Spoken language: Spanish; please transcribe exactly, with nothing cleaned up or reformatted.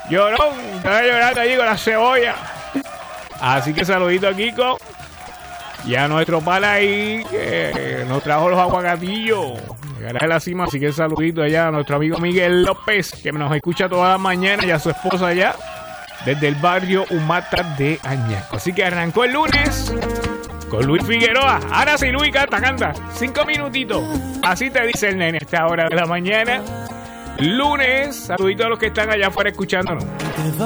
Llorón, está llorando allí con la cebolla. Así que saludito a Kiko. Y a nuestro pala ahí, que nos trajo los aguacatillos. Llegará a la cima, así que saludito allá a nuestro amigo Miguel López, que nos escucha toda la mañana, y a su esposa allá, desde el barrio Humata de Añasco. Así que arrancó el lunes con Luis Figueroa. Ahora sí, Luis, canta, canta. Cinco minutitos. Así te dice el nene a esta hora de la mañana. Lunes, saludito a los que están allá afuera escuchándonos.